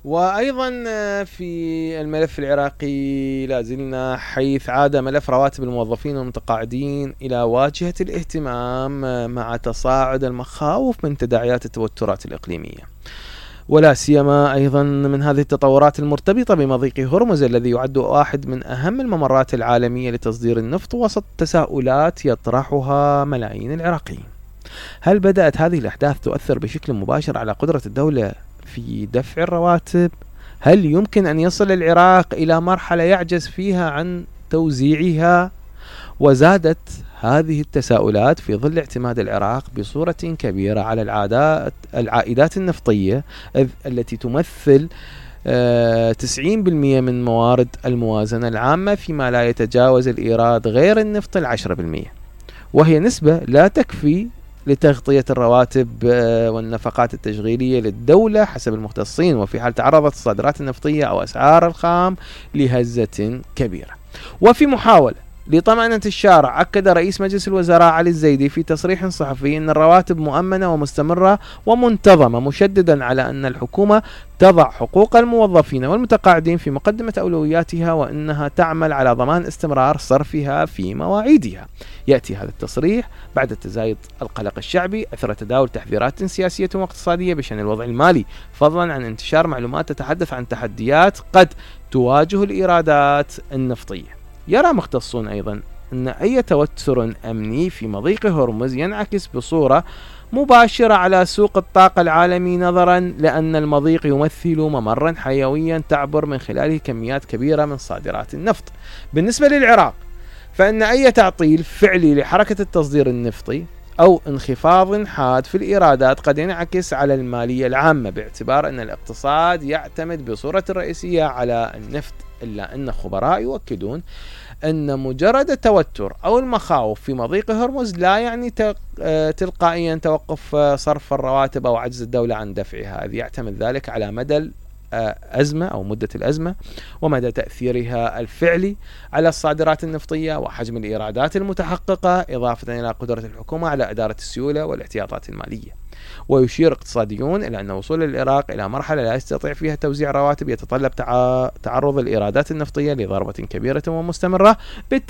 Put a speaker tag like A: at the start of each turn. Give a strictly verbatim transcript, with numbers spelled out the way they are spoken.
A: وأيضا في الملف العراقي لازلنا، حيث عاد ملف رواتب الموظفين والمتقاعدين إلى واجهة الاهتمام مع تصاعد المخاوف من تداعيات التوترات الإقليمية، ولا سيما أيضا من هذه التطورات المرتبطة بمضيق هرمز الذي يعد واحد من أهم الممرات العالمية لتصدير النفط، وسط تساؤلات يطرحها ملايين العراقيين. هل بدأت هذه الأحداث تؤثر بشكل مباشر على قدرة الدولة في دفع الرواتب؟ هل يمكن أن يصل العراق إلى مرحلة يعجز فيها عن توزيعها؟ وزادت هذه التساؤلات في ظل اعتماد العراق بصورة كبيرة على العادات العائدات النفطية التي تمثل تسعين بالمئة من موارد الموازنة العامة، فيما لا يتجاوز الإيراد غير النفط العشرة بالمئة، وهي نسبة لا تكفي لتغطية الرواتب والنفقات التشغيلية للدولة حسب المختصين، وفي حال تعرضت الصادرات النفطية أو أسعار الخام لهزة كبيرة. وفي محاولة لطمأنة الشارع، أكد رئيس مجلس الوزراء علي الزيدي في تصريح صحفي أن الرواتب مؤمنة ومستمرة ومنتظمة، مشددا على أن الحكومة تضع حقوق الموظفين والمتقاعدين في مقدمة أولوياتها، وأنها تعمل على ضمان استمرار صرفها في مواعيدها. يأتي هذا التصريح بعد تزايد القلق الشعبي أثر تداول تحذيرات سياسية واقتصادية بشأن الوضع المالي، فضلا عن انتشار معلومات تتحدث عن تحديات قد تواجه الإيرادات النفطية. يرى مختصون أيضا أن أي توتر أمني في مضيق هرمز ينعكس بصورة مباشرة على سوق الطاقة العالمي، نظرا لأن المضيق يمثل ممرا حيويا تعبر من خلاله كميات كبيرة من صادرات النفط. بالنسبة للعراق، فإن أي تعطيل فعلي لحركة التصدير النفطي أو انخفاض حاد في الإيرادات قد ينعكس على المالية العامة، باعتبار أن الاقتصاد يعتمد بصورة رئيسية على النفط، إلا أن خبراء يؤكدون أن مجرد التوتر أو المخاوف في مضيق هرمز لا يعني تلقائيا توقف صرف الرواتب أو عجز الدولة عن دفعها، إذ يعتمد ذلك على مدى أزمة أو مدة الأزمة ومدى تأثيرها الفعلي على الصادرات النفطية وحجم الإيرادات المتحققة، إضافة إلى قدرة الحكومة على إدارة السيولة والاحتياطات المالية. ويشير اقتصاديون إلى أن وصول العراق إلى مرحلة لا يستطيع فيها توزيع رواتب يتطلب تعرض الإيرادات النفطية لضربة كبيرة ومستمرة،